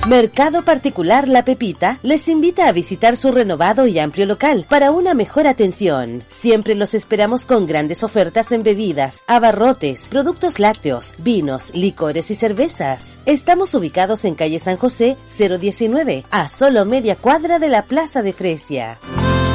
Mercado Particular La Pepita les invita a visitar su renovado y amplio local para una mejor atención. Siempre los esperamos con grandes ofertas en bebidas, abarrotes, productos lácteos, vinos, licores y cervezas. Estamos ubicados en calle San José 019, a solo media cuadra de la Plaza de Fresia.